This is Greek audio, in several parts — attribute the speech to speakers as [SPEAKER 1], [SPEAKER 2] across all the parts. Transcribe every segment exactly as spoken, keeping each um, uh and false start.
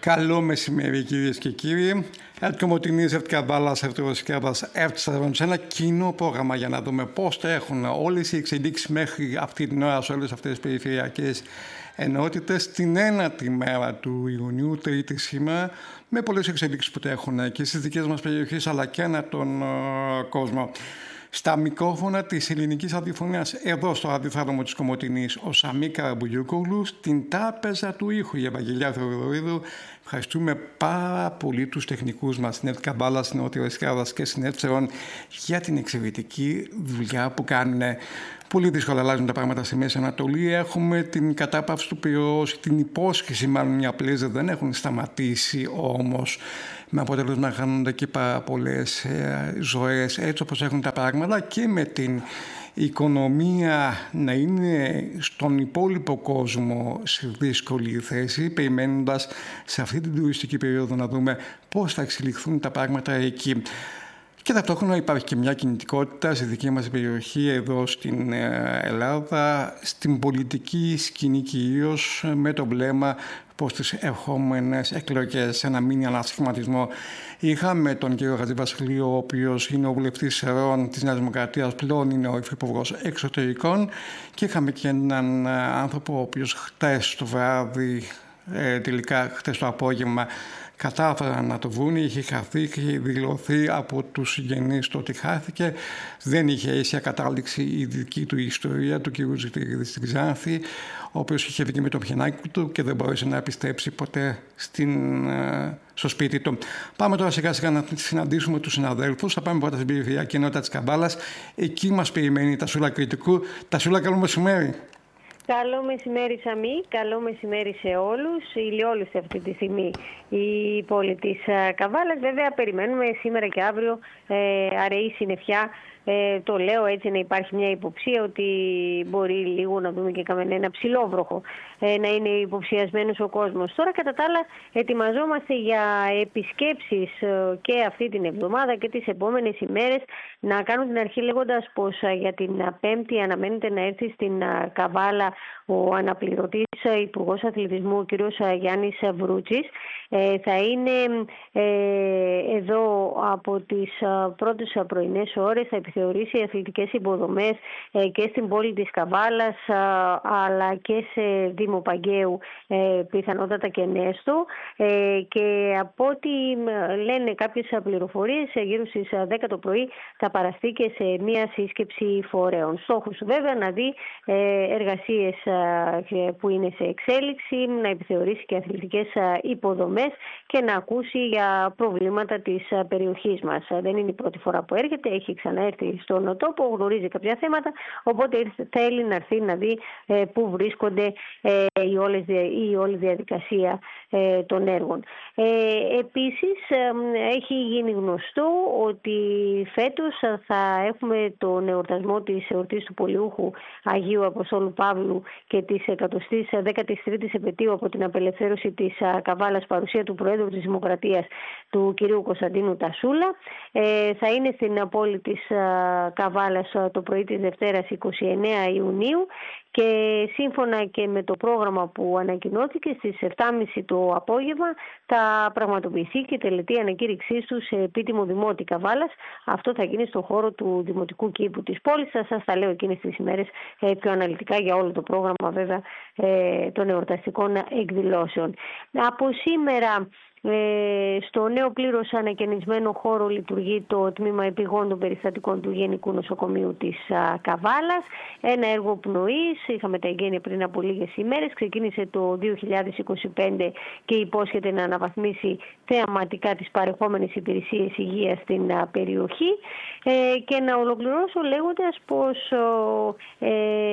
[SPEAKER 1] Καλό μεσημέρι, κυρίες και κύριοι. Έτκομοτινής Ευτκαβάλας, Ευτροσικάβας, Εύτσαρων σε ένα κοινό πρόγραμμα για να δούμε πώς θα έχουν όλες οι εξελίξεις μέχρι αυτή την ώρα σε όλες αυτές τις περιφερειακές ενότητες την ένατη μέρα του Ιουνίου, Τρίτη σήμερα, με πολλές εξελίξεις που τρέχουν και στις δικές μας περιοχές αλλά και ανά τον uh, κόσμο. Στα μικρόφωνα της ελληνικής αντιφωνίας, εδώ στο ραδιοθάλαμο της Κομοτηνής, ο Σαμί Καραμπουγιούκογλου, στην τράπεζα του ήχου, η Ευαγγελιά Θεοδωρίδου. Ευχαριστούμε πάρα πολύ τους τεχνικούς μας, στην Ευτκαβάλα, στην Νότιο-Εσκάδας και στην Εύτσερον, για την εξαιρετική δουλειά που κάνουν. Πολύ δύσκολα αλλάζουν τα πράγματα στη Μέση Ανατολή. Έχουμε την κατάπαυση του πυρός, την υπόσχεση, μάλλον μια πλέζα, δεν έχουν σταματήσει όμως, με αποτέλεσμα να χάνονται και πάρα πολλές ε, ζωές, έτσι όπως έχουν τα πράγματα, και με την οικονομία να είναι στον υπόλοιπο κόσμο σε δύσκολη θέση, περιμένοντας σε αυτή την τουριστική περίοδο να δούμε πώς θα εξελιχθούν τα πράγματα εκεί. Και ταυτόχρονα υπάρχει και μια κινητικότητα στη δική μας περιοχή εδώ στην Ελλάδα, στην πολιτική σκηνή κυρίως, με το βλέμμα πως τις ερχόμενες εκλογές, ένα μίνι ανασχηματισμό. Είχαμε τον κύριο Χατζηβασιλείου, ο οποίος είναι ο βουλευτής Σερών της Νέας Δημοκρατίας, πλέον είναι ο υφυπουργός εξωτερικών, και είχαμε και έναν άνθρωπο ο οποίος χτες το βράδυ, ε, τελικά χτες το απόγευμα, κατάφεραν να το βρουν, είχε χαθεί, είχε δηλωθεί από τους συγγενείς το ότι χάθηκε. Δεν είχε αίσια κατάληξη η δική του ιστορία του κ. Ζητηρίδη στην Ξάνθη, ο οποίος είχε βγει με το πιανάκι του και δεν μπορούσε να επιστρέψει ποτέ στην, στο σπίτι του. Πάμε τώρα σιγά σιγά να συναντήσουμε τους συναδέλφους. Θα πάμε πρώτα στην περιφερειακή ενότητα της Καβάλας. Εκεί μας περιμένει η Τασούλα Κρητικού. Τασούλα, καλό μεσημέρι.
[SPEAKER 2] Καλό μεσημέρι, Σαμί. Καλό μεσημέρι σε όλους. Ηλιόλουσε αυτή τη στιγμή η πόλη της Καβάλας. Βέβαια, περιμένουμε σήμερα και αύριο ε, αραιή συννεφιά. Ε, το λέω έτσι, να υπάρχει μια υποψία ότι μπορεί λίγο να δούμε και ένα ψηλόβροχο, ε, να είναι υποψιασμένος ο κόσμος. Τώρα, κατά τα άλλα, ετοιμαζόμαστε για επισκέψεις ε, και αυτή την εβδομάδα και τις επόμενες ημέρες. Να κάνω την αρχή λέγοντας πως ε, για την Πέμπτη αναμένεται να έρθει στην ε, Καβάλα ο αναπληρωτής ε, Υπουργός Αθλητισμού, ο κ. Γιάννης Βρούτσης. Ε, θα είναι ε, εδώ από τις ε, πρώτες πρωινές ώρες, θα επιθεωρήσει αθλητικές υποδομές ε, και στην πόλη της Καβάλας, ε, αλλά και σε Δήμο Παγκαίου, ε, πιθανότατα και Νέστο, ε, και από ό,τι λένε κάποιες πληροφορίες, γύρω στις δέκα το πρωί θα παραστεί και σε μια σύσκεψη φορέων. Στόχος βέβαια να δει ε, εργασίες ε, που είναι σε εξέλιξη, να επιθεωρήσει και αθλητικές υποδομές και να ακούσει για προβλήματα της περιοχής μας. Δεν είναι η πρώτη φορά που έρχεται, έχει ξαναέρθει στον τόπο, γνωρίζει κάποια θέματα, οπότε θέλει να έρθει να δει ε, πού βρίσκονται ε, η, όλες, η όλη διαδικασία ε, των έργων. Ε, επίσης, ε, έχει γίνει γνωστό ότι φέτος θα έχουμε τον εορτασμό της εορτής του Πολιούχου Αγίου Αποστόλου Παύλου και της εκατοστής δέκατης τρίτης επετείου από την απελευθέρωση της Καβάλας, παρουσία του Προέδρου της Δημοκρατίας, του κυρίου Κωνσταντίνου Τασούλα. Ε, θα είναι στην πόλη της Καβάλας το πρωί της Δευτέρας εικοστή ενάτη Ιουνίου, και σύμφωνα και με το πρόγραμμα που ανακοινώθηκε, στις επτά και μισή το απόγευμα θα πραγματοποιηθεί και τελετή ανακήρυξής του σε επίτιμο δημότη Καβάλας. Αυτό θα γίνει στον χώρο του Δημοτικού Κήπου της πόλης. Θα σας τα λέω εκείνες τις ημέρες ε, πιο αναλυτικά για όλο το πρόγραμμα βέβαια ε, των εορταστικών εκδηλώσεων. Από σήμερα, Ε, στο νέο πλήρως ανακαινισμένο χώρο λειτουργεί το τμήμα επιγόντων περιστατικών του Γενικού Νοσοκομείου της α, Καβάλας. Ένα έργο πνοής, είχαμε τα εγγένεια πριν από λίγες ημέρες, ξεκίνησε το δύο χιλιάδες είκοσι πέντε και υπόσχεται να αναβαθμίσει θεαματικά τις παρεχόμενες υπηρεσίες υγείας στην α, περιοχή. Ε, και να ολοκληρώσω λέγοντας πως ε,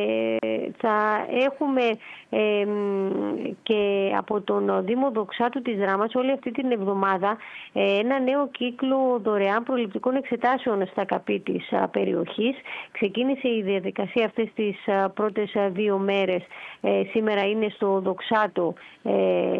[SPEAKER 2] θα έχουμε ε, και από τον Δήμο Δοξάτου της Δράμας όλη αυτή την εβδομάδα ε, ένα νέο κύκλο δωρεάν προληπτικών εξετάσεων στα ΚΑΠΗ της α, περιοχής. Ξεκίνησε η διαδικασία αυτές τις α, πρώτες δύο μέρες. Ε, σήμερα είναι στο Δοξάτο ε,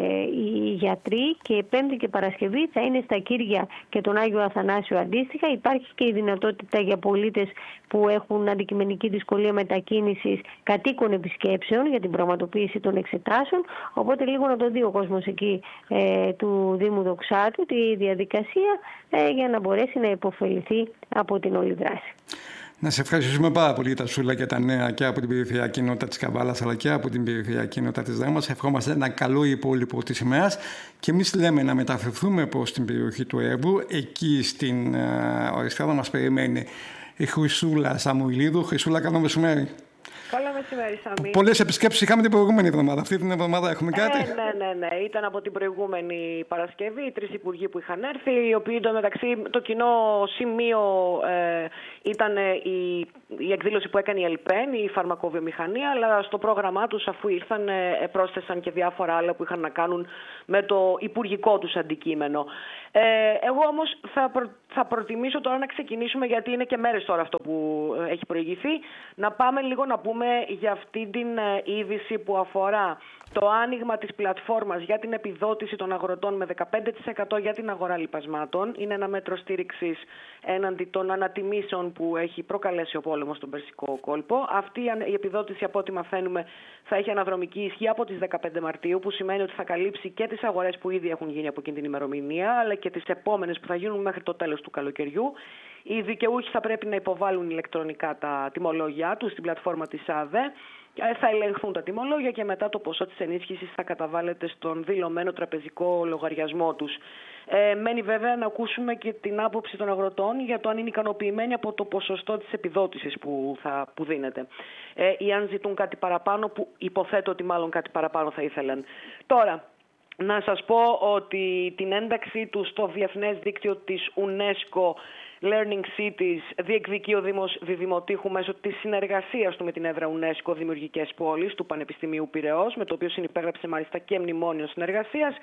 [SPEAKER 2] οι γιατροί και Πέμπτη και Παρασκευή θα είναι στα Κύρια και τον Άγιο Αθανάσιο αντίστοιχα. Υπάρχει και η δυνατότητα για πολίτες που έχουν αντικειμενική δυσκολία μετακίνησης κατοίκων επισκέψεων για την πραγματοποίηση των εξετάσεων. Οπότε λίγο να το δει ο κόσμος εκεί ε, του Δήμου Δοξάτου τη διαδικασία ε, για να μπορέσει να υποφεληθεί από την όλη δράση.
[SPEAKER 1] Να σε ευχαριστήσουμε πάρα πολύ τα Σούλα και τα νέα και από την περιφερειακή κοινότητα της Καβάλας αλλά και από την περιφερειακή κοινότητα της Δράμας. Ευχόμαστε ένα καλό υπόλοιπο της ημέρας και εμείς λέμε να μεταφερθούμε προς την περιοχή του Εύρου. Εκεί στην uh, Οριστράδα μας περιμένει η Χρυσούλα Σαμουηλίδου. Χρυσούλα, καλό μεσημέρι.
[SPEAKER 2] Καλό μεσημέρι, Σαμί.
[SPEAKER 1] Πολλές επισκέψεις είχαμε την προηγούμενη εβδομάδα. Αυτή την εβδομάδα έχουμε κάτι.
[SPEAKER 3] Ε, ναι, ναι, ναι. Ήταν από την προηγούμενη Παρασκευή οι τρεις υπουργοί που είχαν έρθει, οι οποίοι εντωμεταξύ το κοινό σημείο ε, ήταν η, η εκδήλωση που έκανε η ΕΛΠΕΝ, η φαρμακοβιομηχανία, αλλά στο πρόγραμμά τους, αφού ήρθαν, ε, πρόσθεσαν και διάφορα άλλα που είχαν να κάνουν με το υπουργικό τους αντικείμενο. Ε, εγώ όμως θα, προ, θα προτιμήσω τώρα να ξεκινήσουμε, γιατί είναι και μέρες τώρα αυτό που έχει προηγηθεί, να πάμε λίγο να πούμε για αυτή την είδηση που αφορά το άνοιγμα της πλατφόρμας για την επιδότηση των αγροτών με δεκαπέντε τοις εκατό για την αγορά λιπασμάτων. Είναι ένα μέτρο στήριξης έναντι των ανατιμήσεων που έχει προκαλέσει ο πόλεμος στον Περσικό κόλπο. Αυτή η επιδότηση, από ό,τι μαθαίνουμε, θα έχει αναδρομική ισχύ από τις δεκαπέντε Μαρτίου, που σημαίνει ότι θα καλύψει και τις αγορές που ήδη έχουν γίνει από εκείνη την ημερομηνία, αλλά και τις επόμενες που θα γίνουν μέχρι το τέλος του καλοκαιριού. Οι δικαιούχοι θα πρέπει να υποβάλουν ηλεκτρονικά τα τιμολόγια τους στην πλατφόρμα της ΑΔΕ. Θα ελεγχθούν τα τιμολόγια και μετά το ποσό της ενίσχυσης θα καταβάλλεται στον δηλωμένο τραπεζικό λογαριασμό τους. Ε, μένει βέβαια να ακούσουμε και την άποψη των αγροτών για το αν είναι ικανοποιημένοι από το ποσοστό της επιδότησης που, θα, που δίνεται. Ε, ή αν ζητούν κάτι παραπάνω, που υποθέτω ότι μάλλον κάτι παραπάνω θα ήθελαν. Τώρα, να σας πω ότι την ένταξή του στο Διεθνές Δίκτυο της UNESCO Learning Cities διεκδικεί ο Δήμος Διδημοτήχου μέσω της συνεργασίας του με την έδρα UNESCO Δημιουργικές Πόλεις του Πανεπιστημίου Πειραιώς, με το οποίο συνυπέγραψε μάλιστα και μνημόνιο συνεργασίας.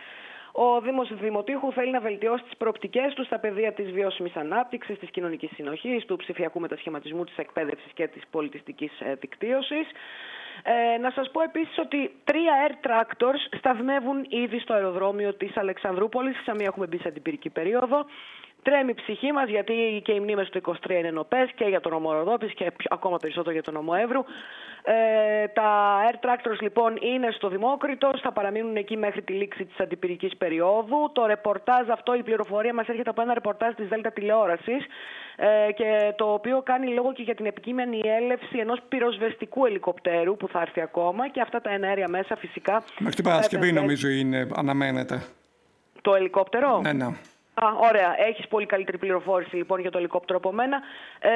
[SPEAKER 3] Ο Δήμος Διδημοτήχου θέλει να βελτιώσει τις προοπτικές του στα πεδία της βιώσιμης ανάπτυξης, της κοινωνικής συνοχής, του ψηφιακού μετασχηματισμού, της εκπαίδευσης και της πολιτιστικής δικτύωσης. Ε, να σας πω επίσης ότι τρία air tractors σταθμεύουν ήδη στο αεροδρόμιο της Αλεξανδρούπολης. Σε μία έχουμε μπει σε αντιπυρική περίοδο. Τρέμει η ψυχή μας, γιατί και οι μνήμες του είκοσι τρία είναι νοπές και για τον νομό Ροδόπης και ακόμα περισσότερο για τον νομό Εύρου. Ε, τα air tractors λοιπόν είναι στο Δημόκριτος, θα παραμείνουν εκεί μέχρι τη λήξη της αντιπυρικής περίοδου. Το ρεπορτάζ αυτό, η πληροφορία μας έρχεται από ένα ρεπορτάζ της Δέλτα Τηλεόρασης, ε, και το οποίο κάνει λόγο και για την επικείμενη έλευση ενός πυροσβεστικού ελικοπτέρου που θα έρθει ακόμα, και αυτά τα εναέρια μέσα φυσικά.
[SPEAKER 1] Μέχρι την Παρασκευή νομίζω είναι, αναμένεται.
[SPEAKER 3] Το ελικόπτερο.
[SPEAKER 1] Ναι, ναι.
[SPEAKER 3] Α, ωραία. Έχεις πολύ καλύτερη πληροφόρηση λοιπόν για το ελικόπτερο από μένα. Ε,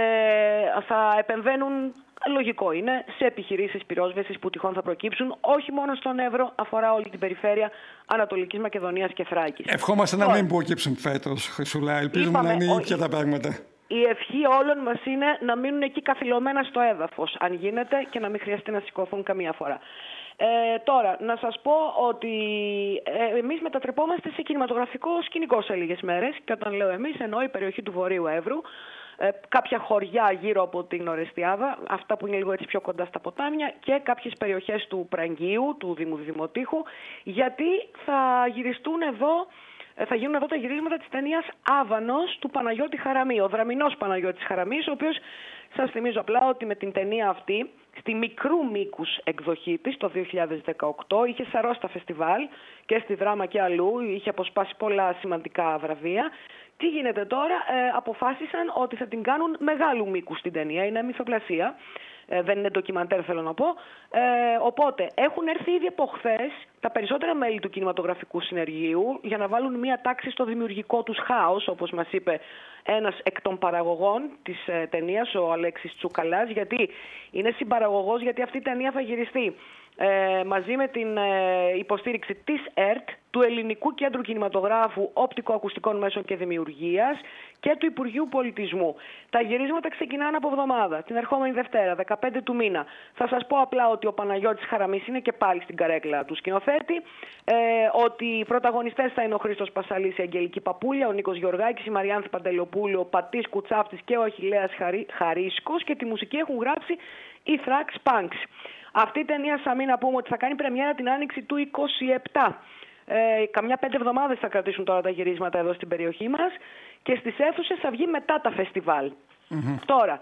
[SPEAKER 3] θα επεμβαίνουν, λογικό είναι, σε επιχειρήσεις πυρόσβεσης που τυχόν θα προκύψουν, όχι μόνο στον Εύρο, αφορά όλη την περιφέρεια Ανατολικής Μακεδονίας και Θράκης.
[SPEAKER 1] Ευχόμαστε να μην προκύψουν φέτος, Χρυσούλα. Ελπίζουμε να είναι ίδια τα πράγματα.
[SPEAKER 3] Η ευχή όλων μας είναι να μείνουν εκεί καθυλωμένα στο έδαφος, αν γίνεται, και να μην χρειαστεί να σηκωθούν καμία φορά. Ε, τώρα, να σας πω ότι ε, εμείς μετατρεπόμαστε σε κινηματογραφικό σκηνικό σε λίγες μέρες, και όταν λέω εμείς εννοώ η περιοχή του Βορείου Εύρου, ε, κάποια χωριά γύρω από την Ορεστιάδα, αυτά που είναι λίγο έτσι πιο κοντά στα ποτάμια, και κάποιες περιοχές του Πραγγείου, του Δήμου Δημοτήχου, γιατί θα γυριστούν εδώ... Θα γίνουν εδώ τα γυρίσματα της ταινίας Άβανος του Παναγιώτη Χαραμή, ο δραμηνός Παναγιώτης Χαραμής, ο οποίος, σας θυμίζω απλά ότι με την ταινία αυτή, στη μικρού μήκους εκδοχή της το δύο χιλιάδες δεκαοκτώ, είχε σαρώσει τα φεστιβάλ και στη Δράμα και αλλού, είχε αποσπάσει πολλά σημαντικά βραβεία. Τι γίνεται τώρα, ε, αποφάσισαν ότι θα την κάνουν μεγάλου μήκους την ταινία, είναι μυθοπλασία. Ε, δεν είναι ντοκιμαντέρ, θέλω να πω. Ε, οπότε έχουν έρθει ήδη από χθες τα περισσότερα μέλη του κινηματογραφικού συνεργείου για να βάλουν μία τάξη στο δημιουργικό τους χάος, όπως μας είπε ένας εκ των παραγωγών της ε, ταινίας, ο Αλέξης Τσουκαλάς, γιατί είναι συμπαραγωγός, γιατί αυτή η ταινία θα γυριστεί ε, μαζί με την ε, υποστήριξη της ΕΡΤ, του Ελληνικού Κέντρου Κινηματογράφου, Οπτικοακουστικών Μέσων και Δημιουργίας και του Υπουργείου Πολιτισμού. Τα γυρίσματα ξεκινάνε από εβδομάδα, την ερχόμενη Δευτέρα, δεκαπέντε του μήνα. Θα σας πω απλά ότι ο Παναγιώτης Χαραμής είναι και πάλι στην καρέκλα του σκηνοθέτη, ε, ότι οι πρωταγωνιστές θα είναι ο Χρήστος Πασαλής, η Αγγελική Παπούλια, ο Νίκος Γεωργάκης, η Μαριάνθη Παντελοπούλου, ο Πατής Κουτσάφτης και ο Αχιλλέας Χαρί, Χαρίσκος, και τη μουσική έχουν γράψει οι Thrax Punks. Αυτή η ταινία, Σαμή, να πούμε ότι θα κάνει πρεμιέρα την άνοιξη του είκοσι επτά. Ε, καμιά πέντε εβδομάδες θα κρατήσουν τώρα τα γυρίσματα εδώ στην περιοχή μας και στις αίθουσες θα βγει μετά τα φεστιβάλ. Mm-hmm. Τώρα,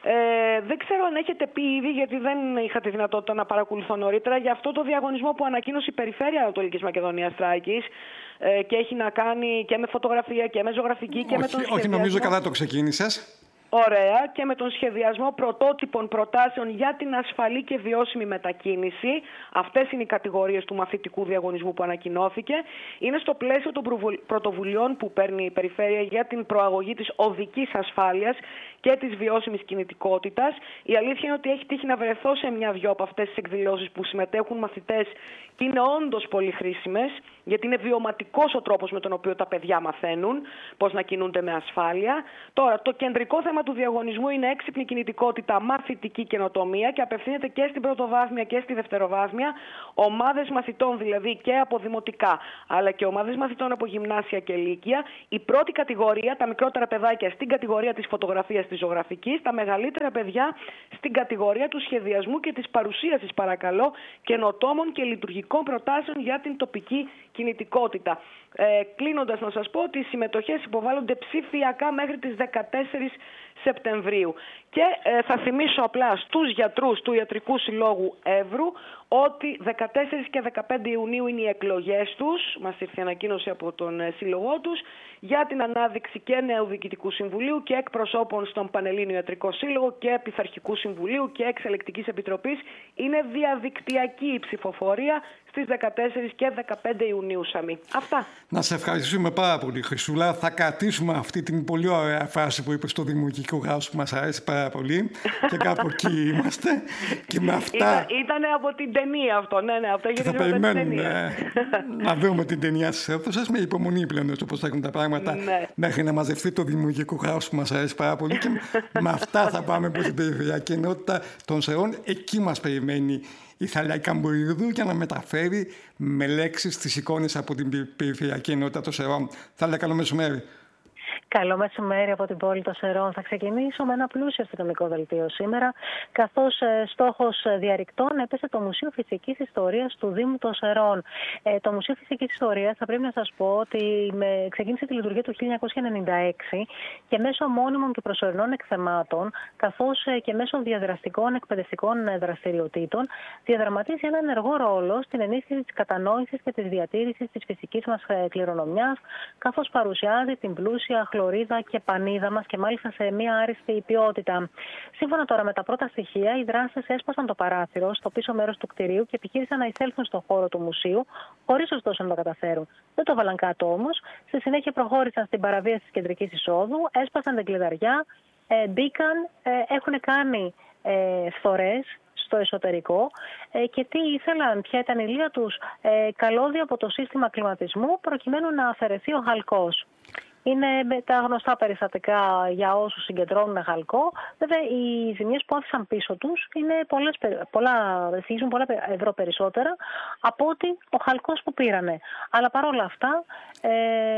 [SPEAKER 3] ε, δεν ξέρω αν έχετε πει ήδη, γιατί δεν είχα τη δυνατότητα να παρακολουθώ νωρίτερα, για αυτό το διαγωνισμό που ανακοίνωσε η Περιφέρεια Ανατολικής Μακεδονίας Θράκης ε, και έχει να κάνει και με φωτογραφία και με ζωγραφική και
[SPEAKER 1] όχι,
[SPEAKER 3] με τον σχεδιασμό.
[SPEAKER 1] Όχι, νομίζω καλά το ξεκίνησες.
[SPEAKER 3] Ωραία, και με τον σχεδιασμό πρωτότυπων προτάσεων για την ασφαλή και βιώσιμη μετακίνηση. Αυτές είναι οι κατηγορίες του μαθητικού διαγωνισμού που ανακοινώθηκε. Είναι στο πλαίσιο των πρωτοβουλειών που παίρνει η Περιφέρεια για την προαγωγή της οδικής ασφάλειας και της βιώσιμης κινητικότητας. Η αλήθεια είναι ότι έχει τύχει να βρεθώ σε μια-δυο από αυτές τις εκδηλώσεις που συμμετέχουν μαθητές και είναι όντως πολύ χρήσιμες, γιατί είναι βιωματικός ο τρόπος με τον οποίο τα παιδιά μαθαίνουν πώς να κινούνται με ασφάλεια. Τώρα, το κεντρικό θέμα του διαγωνισμού είναι έξυπνη κινητικότητα, μαθητική καινοτομία και απευθύνεται και στην πρωτοβάθμια και στη δευτεροβάθμια. Ομάδες μαθητών δηλαδή και από δημοτικά, αλλά και ομάδες μαθητών από γυμνάσια και λύκεια. Η πρώτη κατηγορία, τα μικρότερα παιδάκια, στην κατηγορία της φωτογραφίας, της ζωγραφικής, τα μεγαλύτερα παιδιά στην κατηγορία του σχεδιασμού και της παρουσίασης, παρακαλώ, καινοτόμων και λειτουργικών προτάσεων για την τοπική κινητικότητα. Ε, κλείνοντας, να σας πω ότι οι συμμετοχές υποβάλλονται ψηφιακά μέχρι τις δεκατέσσερις Σεπτεμβρίου. Και ε, θα θυμίσω απλά στους γιατρούς του Ιατρικού Συλλόγου Εύρου ότι δεκατέσσερις και δεκαπέντε Ιουνίου είναι οι εκλογές τους, μας ήρθε ανακοίνωση από τον ε, σύλλογό τους, για την ανάδειξη και νέου Διοικητικού Συμβουλίου και εκπροσώπων στον Πανελλήνιο Ιατρικό Σύλλογο και Πειθαρχικού Συμβουλίου και Εξελεκτικής Επιτροπής. Είναι διαδικτυακή η ψηφοφορία στις δεκατέσσερις και δεκαπέντε Ιουνίου, Σαμή. Αυτά.
[SPEAKER 1] Να σε ευχαριστήσουμε πάρα πολύ, Χρυσούλα. Θα κρατήσουμε αυτή την πολύ ωραία φράση που είπε στο δημοτικό γράψο που μας αρέσει πάρα πολύ και κάπου εκεί είμαστε. Και με αυτά...
[SPEAKER 3] Ήταν από την ταινία αυτό, ναι, ναι. Αυτό
[SPEAKER 1] και θα περιμένουμε να δούμε την ταινία στις αίθουσες με υπομονή πλέον, έτσι όπως θα έχουν τα πράγματα, ναι, μέχρι να μαζευτεί το δημοτικό γράψο που μας αρέσει πάρα πολύ και με αυτά θα πάμε από την περιφερειακή ενότητα των Σερών. Εκεί μας περιμένει η Θαλιά Καμπουρίδου για να μεταφέρει με λέξεις τις εικόνες από την περιφερειακή ενότητα των Σερών. Θαλιά, καλό μεσημέρι.
[SPEAKER 4] Καλό μεσημέρι από την πόλη των Σερών. Θα ξεκινήσω με ένα πλούσιο αστυνομικό δελτίο σήμερα, καθώς ε, στόχος διαρρηκτών έπεσε το Μουσείο Φυσικής Ιστορίας του Δήμου των Σερών. Ε, το Μουσείο Φυσικής Ιστορίας, θα πρέπει να σας πω ότι με, ξεκίνησε τη λειτουργία του χίλια εννιακόσια ενενήντα έξι και μέσω μόνιμων και προσωρινών εκθεμάτων, καθώς ε, και μέσω διαδραστικών εκπαιδευτικών ε, δραστηριοτήτων, διαδραματίζει ένα ενεργό ρόλο στην ενίσχυση της κατανόησης και της διατήρησης της φυσικής μας ε, κληρονομιάς, καθώς παρουσιάζει την πλούσια χλωρίδα και πανίδα μας και μάλιστα σε μια άριστη ποιότητα. Σύμφωνα τώρα με τα πρώτα στοιχεία, οι δράστες έσπασαν το παράθυρο στο πίσω μέρος του κτηρίου και επιχείρησαν να εισέλθουν στον χώρο του μουσείου, χωρίς ωστόσο να το καταφέρουν. Δεν το βάλαν κάτω όμως. Στη συνέχεια προχώρησαν στην παραβίαση της κεντρικής εισόδου, έσπασαν την κλειδαριά, ε, μπήκαν, ε, έχουν κάνει ε, φθορές στο εσωτερικό ε, και τι ήθελαν, ποια ήταν η λία τους, ε, καλώδια από το σύστημα κλιματισμού προκειμένου να αφαιρεθεί ο χαλκός. Είναι τα γνωστά περιστατικά για όσους συγκεντρώνουν χαλκό. Βέβαια, οι ζημιές που άφησαν πίσω τους είναι πολλές, πολλά, θίγουν πολλά ευρώ περισσότερα από ότι ο χαλκός που πήρανε. Αλλά παρόλα αυτά, ε,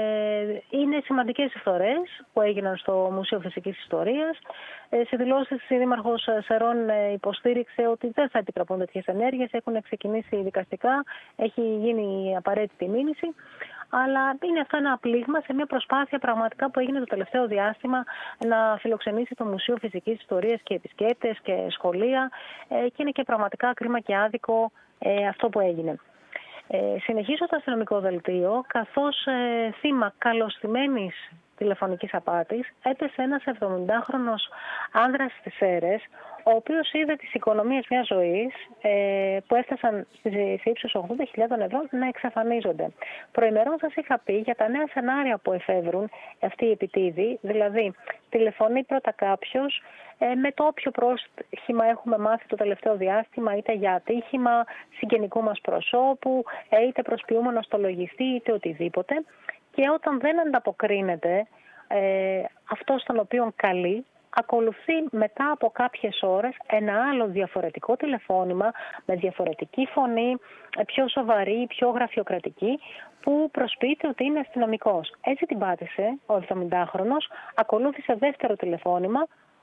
[SPEAKER 4] είναι σημαντικές οι φθορές που έγιναν στο Μουσείο Φυσικής Ιστορίας. Ε, σε δηλώσεις, η Δήμαρχος Σερών ε, υποστήριξε ότι δεν θα επιτραπούν τέτοιες ενέργειες. Έχουν ξεκινήσει δικαστικά, έχει γίνει απαραίτητη μήνυση. Αλλά είναι αυτό ένα πλήγμα σε μια προσπάθεια πραγματικά που έγινε το τελευταίο διάστημα να φιλοξενήσει το Μουσείο Φυσικής Ιστορίας και επισκέπτες και σχολεία ε, και είναι και πραγματικά κρίμα και άδικο ε, αυτό που έγινε. Ε, συνεχίζω το αστυνομικό δελτίο, καθώς ε, θύμα καλωστημένης τηλεφωνικής απάτης έπεσε ένας εβδομηντάχρονος άνδρας στις Σέρρες, ο οποίος είδε τις οικονομίες μιας ζωής ε, που έφτασαν σε ύψος ογδόντα χιλιάδες ευρώ να εξαφανίζονται. Προημερών σας είχα πει για τα νέα σενάρια που εφεύρουν αυτοί οι επιτίδιοι, δηλαδή τηλεφωνεί πρώτα κάποιος ε, με το όποιο πρόσχημα έχουμε μάθει το τελευταίο διάστημα, είτε για ατύχημα συγγενικού μας προσώπου, ε, είτε προσποιούμενο στο λογιστή, είτε οτιδήποτε. Και όταν δεν ανταποκρίνεται ε, αυτό στον οποίο καλεί, ακολουθεί μετά από κάποιες ώρες ένα άλλο διαφορετικό τηλεφώνημα με διαφορετική φωνή, πιο σοβαρή, πιο γραφειοκρατική, που προσποιείται ότι είναι αστυνομικός. Έτσι την πάτησε ο εβδομηντάχρονος, ακολούθησε δεύτερο τηλεφώνημα,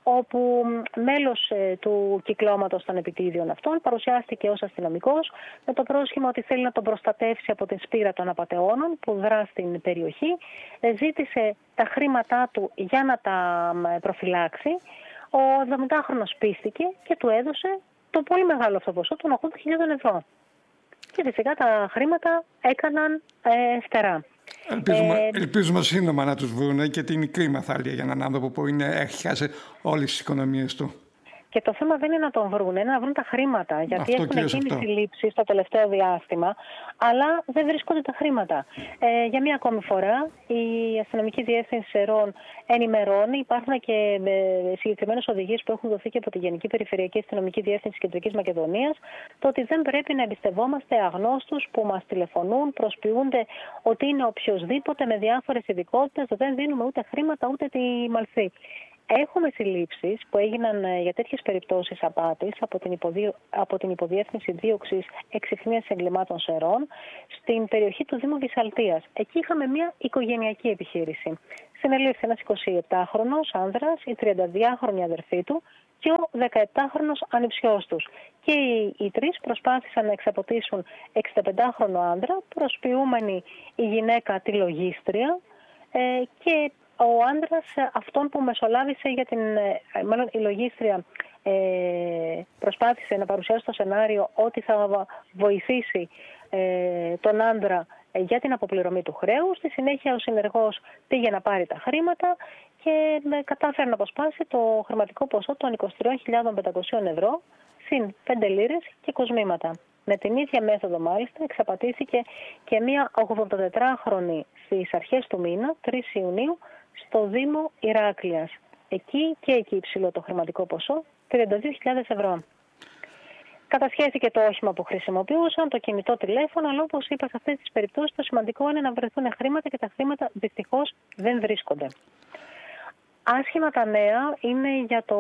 [SPEAKER 4] όπου μέλος του κυκλώματος των επιτίδιων αυτών παρουσιάστηκε ως αστυνομικός με το πρόσχημα ότι θέλει να τον προστατεύσει από την σπήρα των απατεώνων που δρά στην περιοχή. Ζήτησε τα χρήματά του για να τα προφυλάξει. Ο εβδομηντάχρονος πίστηκε και του έδωσε το πολύ μεγάλο αυτό ποσό των ογδόντα χιλιάδες ευρώ. Και φυσικά τα χρήματα έκαναν ε, φτερά.
[SPEAKER 1] Ελπίζουμε,
[SPEAKER 4] ε,
[SPEAKER 1] ελπίζουμε σύντομα να τους βρουν, και την κρίμα θα έλεγε για έναν άνθρωπο που είναι, έχει χάσει όλες τις οικονομίες του.
[SPEAKER 4] Και το θέμα δεν είναι να τον βρουν, είναι να βρουν τα χρήματα. Γιατί
[SPEAKER 1] Αυτό,
[SPEAKER 4] έχουν γίνει συλλήψεις στο τελευταίο διάστημα, αλλά δεν βρίσκονται τα χρήματα. Ε, για μία ακόμη φορά, η Αστυνομική Διεύθυνση Σερών ενημερώνει. Υπάρχουν και ε, συγκεκριμένες οδηγίες που έχουν δοθεί και από τη Γενική Περιφερειακή Αστυνομική Διεύθυνση Κεντρικής Μακεδονίας, το ότι δεν πρέπει να εμπιστευόμαστε αγνώστους που μας τηλεφωνούν, προσποιούνται ότι είναι οποιοσδήποτε με διάφορες ειδικότητες, δεν δίνουμε ούτε χρήματα ούτε τη μαλφή. Έχουμε συλλήψεις που έγιναν για τέτοιες περιπτώσεις απάτης από την, υποδιο... από την Υποδιεύθυνση Δίωξης Εξυχνίας Εγκλημάτων Σερών στην περιοχή του Δήμου Βυσσαλτίας. Εκεί είχαμε μια οικογενειακή επιχείρηση. Συνελήφθη ένας εικοσιεπτάχρονος άνδρας, η τριανταδυάχρονη αδερφή του και ο δεκαεπτάχρονος ανιψιός τους. Και οι, οι τρεις προσπάθησαν να εξαποτίσουν εξηνταπεντάχρονο άνδρα, προσποιούμενη η γυναίκα τη λογίστρια ε, και ο άντρας αυτόν που μεσολάβησε για την, μάλλον η λογίστρια ε, προσπάθησε να παρουσιάσει το σενάριο ότι θα βοηθήσει ε, τον άντρα για την αποπληρωμή του χρέους. Στη συνέχεια ο συνεργός πήγε να πάρει τα χρήματα και κατάφερε να αποσπάσει το χρηματικό ποσό των είκοσι τρεις χιλιάδες πεντακόσιες ευρώ συν πέντε λίρες και κοσμήματα. Με την ίδια μέθοδο μάλιστα εξαπατήθηκε και μία ογδοντατετράχρονη στις αρχές του μήνα, τρεις Ιουνίου, στο Δήμο Ηράκλειας. Εκεί και εκεί υψηλό το χρηματικό ποσό, τριάντα δύο χιλιάδες ευρώ. Κατασχέθηκε το όχημα που χρησιμοποιούσαν, το κινητό τηλέφωνο, αλλά όπως είπα, σε αυτές τις περιπτώσεις το σημαντικό είναι να βρεθούν χρήματα και τα χρήματα δυστυχώς δεν βρίσκονται. Άσχημα τα νέα είναι για το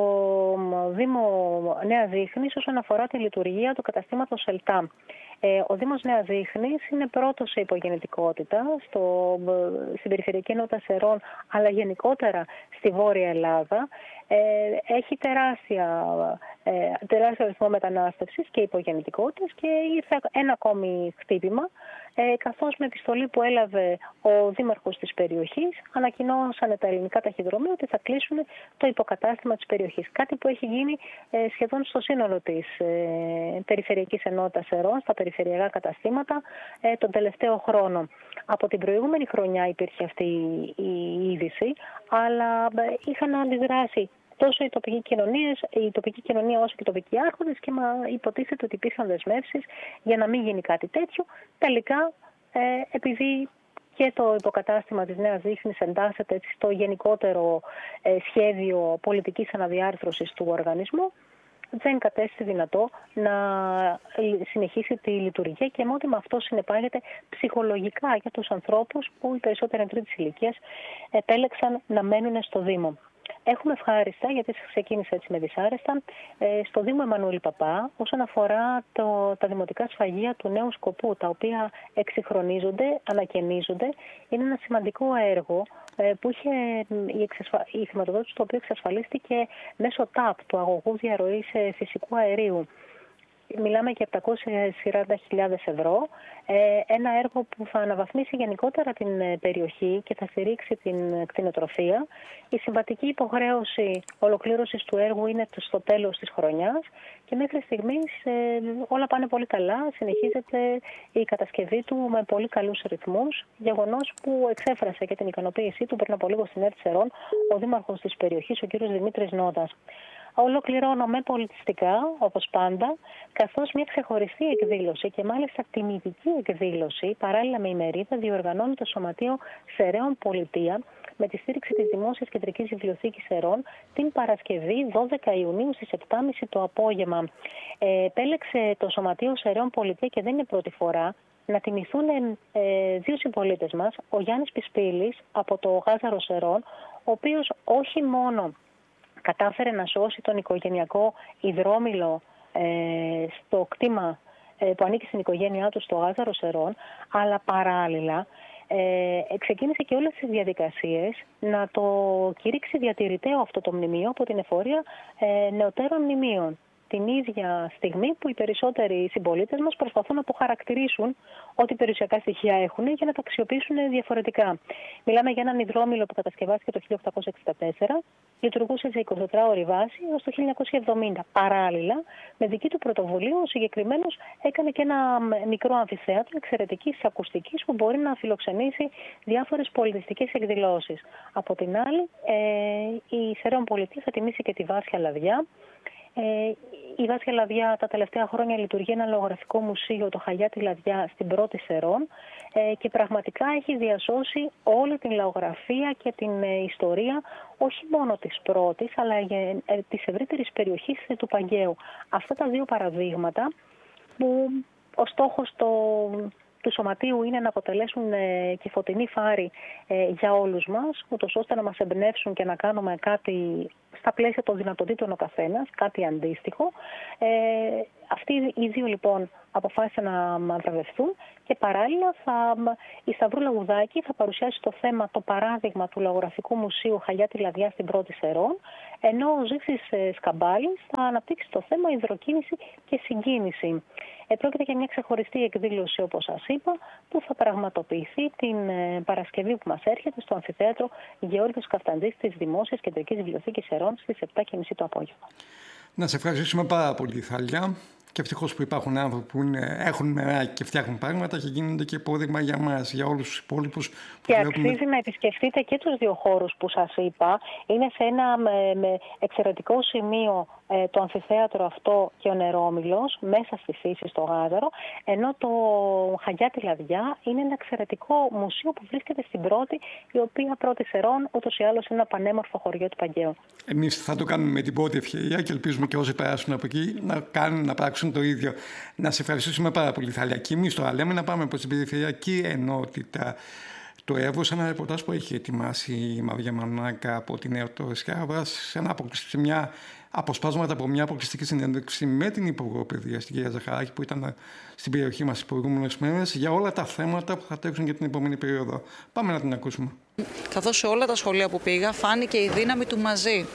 [SPEAKER 4] Δήμο Νέας Ζήχνης όσον αφορά τη λειτουργία του καταστήματος ΕΛΤΑ. Ε, ο Δήμος Νέας Ζήχνης είναι πρώτος σε υπογεννητικότητα στο, στην Περιφερειακή Ενότητα Σερών, αλλά γενικότερα στη Βόρεια Ελλάδα. Ε, έχει τεράστια, ε, τεράστιο αριθμό μετανάστευσης και υπογεννητικότητας και ήρθε ένα ακόμη χτύπημα, ε, καθώς με επιστολή που έλαβε ο δήμαρχος της περιοχής ανακοινώσανε τα ελληνικά ταχυδρομεία ότι θα κλείσουν το υποκατάστημα της περιοχής. Κάτι που έχει γίνει ε, σχεδόν στο σύνολο της ε, Περιφερειακής Ενότητας Σερών, στα περιφερειακά καταστήματα, ε, τον τελευταίο χρόνο. Από την προηγούμενη χρονιά υπήρχε αυτή η είδηση, αλλά ε, είχαν αντιδράσει τόσο οι τοπικοί κοινωνίες, η τοπική κοινωνία όσο και οι τοπικοί άρχοντες και μα υποτίθεται ότι υπήρχαν δεσμεύσεις για να μην γίνει κάτι τέτοιο. Τελικά, ε, επειδή και το υποκατάστημα της Νέας Ζήχνης εντάσσεται έτσι στο γενικότερο ε, σχέδιο πολιτικής αναδιάρθρωσης του οργανισμού, δεν κατέστη δυνατό να συνεχίσει τη λειτουργία και με ό,τι με αυτό συνεπάγεται ψυχολογικά για τους ανθρώπους που οι περισσότεροι τρίτης ηλικίας επέλεξαν να μένουν στο Δήμο. Έχουμε ευχάριστα, γιατί ξεκίνησε έτσι με δυσάρεστα, στο Δήμο Εμμανουήλ Παπά όσον αφορά το, τα δημοτικά σφαγεία του νέου σκοπού, τα οποία εξυγχρονίζονται, ανακαινίζονται. Είναι ένα σημαντικό έργο που είχε η, εξασφα... η χρηματοδότηση του οποίου εξασφαλίστηκε μέσω ΤΑΠ, του αγωγού διαρροής φυσικού αερίου. Μιλάμε για επτακόσιες σαράντα χιλιάδες ευρώ, ένα έργο που θα αναβαθμίσει γενικότερα την περιοχή και θα στηρίξει την κτηνοτροφία. Η συμβατική υποχρέωση ολοκλήρωσης του έργου είναι στο τέλος της χρονιάς και μέχρι στιγμής όλα πάνε πολύ καλά. Συνεχίζεται η κατασκευή του με πολύ καλούς ρυθμούς, γεγονός που εξέφρασε και την ικανοποίησή του πριν από λίγο στην ΕΡΤ Σερών ο δήμαρχος της περιοχής, ο κ. Δημήτρης Νότας. Ολοκληρώνω με πολιτιστικά, όπως πάντα, καθώς μια ξεχωριστή εκδήλωση και μάλιστα τιμητική εκδήλωση, παράλληλα με ημερίδα, διοργανώνει το Σωματείο Σεραίων Πολιτεία με τη στήριξη της Δημόσιας Κεντρικής Βιβλιοθήκης Σερών την Παρασκευή δώδεκα Ιουνίου στις επτά και μισή το απόγευμα. Ε, επέλεξε το Σωματείο Σεραίων Πολιτεία και δεν είναι πρώτη φορά να τιμηθούν ε, δύο συμπολίτες μας, ο Γιάννης Πισπίλης από το Γάζαρο Σερών, ο οποίος όχι μόνο κατάφερε να σώσει τον οικογενειακό υδρόμηλο ε, στο κτήμα ε, που ανήκει στην οικογένειά του στο Γάζαρο Σερών, αλλά παράλληλα ε, ξεκίνησε και όλες τις διαδικασίες να το κηρύξει διατηρηταίο αυτό το μνημείο από την εφορία ε, νεωτέρων μνημείων. Την ίδια στιγμή που οι περισσότεροι συμπολίτες μας προσπαθούν να αποχαρακτηρίσουν ό,τι περιουσιακά στοιχεία έχουν για να τα αξιοποιήσουν διαφορετικά. Μιλάμε για έναν υδρόμηλο που κατασκευάστηκε το χίλια οκτακόσια εξήντα τέσσερα, λειτουργούσε σε εικοσιτετράωρη βάση έως το χίλια εννιακόσια εβδομήντα. Παράλληλα, με δική του πρωτοβουλία, ο συγκεκριμένος έκανε και ένα μικρό αμφιθέατρο εξαιρετικής ακουστικής που μπορεί να φιλοξενήσει διάφορες πολιτιστικές εκδηλώσεις. Από την άλλη, ε, η Σερών Πολιτεία θα τιμήσει και τη Βάσια Λαδιά. Ε, η Βάσια Λαδιά τα τελευταία χρόνια λειτουργεί ένα λογογραφικό μουσείο, το Χαγιάτη Λαδιά, στην πρώτη Σερών ε, και πραγματικά έχει διασώσει όλη την λαογραφία και την ε, ιστορία όχι μόνο της πρώτης αλλά ε, ε, της ευρύτερης περιοχής ε, του Παγκαίου. Αυτά τα δύο παραδείγματα που ο στόχος το... του Σωματείου είναι να αποτελέσουν ε, και φωτεινή φάρη ε, για όλους μας, ούτως ώστε να μας εμπνεύσουν και να κάνουμε κάτι στα πλαίσια των δυνατοτήτων ο καθένας, κάτι αντίστοιχο. Ε, αυτοί οι δύο λοιπόν αποφάσισαν να βραβευθούν και παράλληλα θα, η Σταυρούλα Γουδάκη θα παρουσιάσει το θέμα, το παράδειγμα του Λαογραφικού Μουσείου Χαγιάτη Λαδιά στην πρώτη Σερών, ενώ ο Ζήξης Σκαμπάλης θα αναπτύξει το θέμα υδροκίνηση και συγκίνηση. Ε, πρόκειται για μια ξεχωριστή εκδήλωση, όπως σας είπα, που θα πραγματοποιηθεί την ε, Παρασκευή που μας έρχεται στο Αμφιθέατρο Γεώργιος Καφταντζής της Δημόσιας Κεντρικής Βιβλιοθήκης Σερών στις επτά και μισή το απόγευμα.
[SPEAKER 1] Να σε ευχαριστήσουμε πάρα πολύ, Θαλιά. Και ευτυχώς που υπάρχουν άνθρωποι που είναι, έχουν μεράκι και φτιάχνουν πράγματα και γίνονται και υπόδειγμα για μας, για όλους τους υπόλοιπους.
[SPEAKER 4] Και αξίζει βλέπουμε... να επισκεφτείτε και τους δύο χώρους που σας είπα. Είναι σε ένα με, με εξαιρετικό σημείο ε, το αμφιθέατρο αυτό και ο Νερόμυλος, μέσα στη φύση, στο Γάζαρο, ενώ το Χαγιάτη Λαδιά είναι ένα εξαιρετικό μουσείο που βρίσκεται στην πρώτη, η οποία πρώτη Σερών ούτως ή άλλως είναι ένα πανέμορφο χωριό του Παγκαίου.
[SPEAKER 1] Εμείς θα το κάνουμε με την πρώτη ευκαιρία και ελπίζουμε και όσοι περάσουν από εκεί να κάνουν, να πράξουν το ίδιο. Να σε ευχαριστήσουμε πάρα πολύ, Θαλιά. Και εμείς τώρα λέμε να πάμε προς την περιφερειακή ενότητα. Το Εύρος, ένα ρεπορτάζ που έχει ετοιμάσει η Μαρία Μανάκα από την Εύρω Σκάβας, σε ένα αποκλειστική, μια αποσπάσματα από μια αποκλειστική συνέντευξη με την Υπουργό Παιδείας, την κυρία Ζαχαράκη, που ήταν στην περιοχή μας τις προηγούμενες μέρες, για όλα τα θέματα που θα τρέξουν για την επόμενη περίοδο. Πάμε να την ακούσουμε.
[SPEAKER 5] Καθώς σε όλα τα σχολεία που πήγα φάνηκε η δύναμη του μαζί.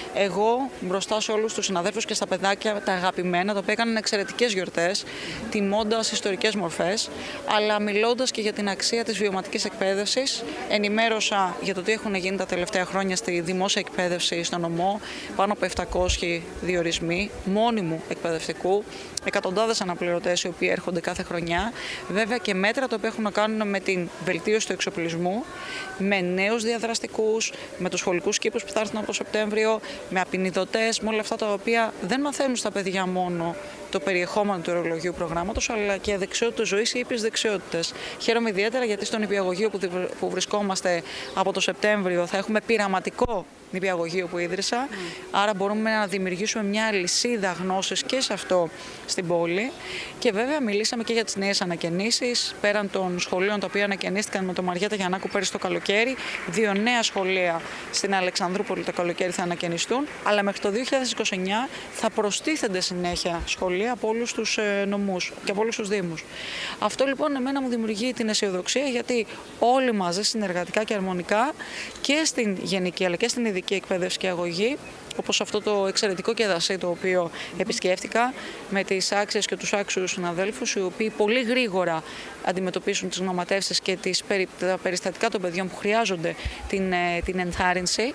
[SPEAKER 5] Εγώ μπροστά σε όλους τους συναδέλφους και στα παιδάκια τα αγαπημένα, τα οποία έκαναν εξαιρετικές γιορτές, τιμώντας ιστορικές μορφές, αλλά μιλώντας και για την αξία της βιωματικής εκπαίδευσης, ενημέρωσα για το τι έχουν γίνει τα τελευταία χρόνια στη δημόσια εκπαίδευση στον νομό, πάνω από επτακόσιοι διορισμοί μόνιμου εκπαιδευτικού, εκατοντάδες αναπληρωτές οι οποίοι έρχονται κάθε χρονιά, βέβαια και μέτρα τα οποία έχουν να κάνουν με την βελτίωση του εξοπλισμού, με νέους διαδραστικούς, με τους σχολικούς κήπους που θα έρθουν από το Σεπτέμβριο, με απεινιδωτές, με όλα αυτά τα οποία δεν μαθαίνουν στα παιδιά μόνο το περιεχόμενο του ορολογίου προγράμματος, αλλά και δεξιότητες ζωής ή ήπιες δεξιότητες. Χαίρομαι ιδιαίτερα γιατί στον νηπιαγωγείο που βρισκόμαστε από το Σεπτέμβριο θα έχουμε πειραματικό νηπιαγωγείο που ίδρυσα, mm. άρα μπορούμε να δημιουργήσουμε μια αλυσίδα γνώσης και σε αυτό στην πόλη. Και βέβαια μιλήσαμε και για τις νέες ανακαινήσεις, πέραν των σχολείων τα οποία ανακαινίστηκαν με το Μαριέτα Γιαννάκου πέρυσι το καλοκαίρι. Δύο νέα σχολεία στην Αλεξανδρούπολη το καλοκαίρι θα ανακαινιστούν, αλλά μέχρι το δύο χιλιάδες είκοσι εννιά θα προστίθενται συνέχεια σχολεία από όλους τους νομούς και από όλους τους δήμους. Αυτό λοιπόν εμένα μου δημιουργεί την αισιοδοξία, γιατί όλοι μαζί συνεργατικά και αρμονικά και στην γενική αλλά και στην ειδική εκπαίδευση και αγωγή, όπως αυτό το εξαιρετικό κεδασί το οποίο επισκέφτηκα με τις άξιες και τους άξιους συναδέλφους, οι οποίοι πολύ γρήγορα αντιμετωπίσουν τις γνωματεύσεις και τις, τα περιστατικά των παιδιών που χρειάζονται την, την ενθάρρυνση.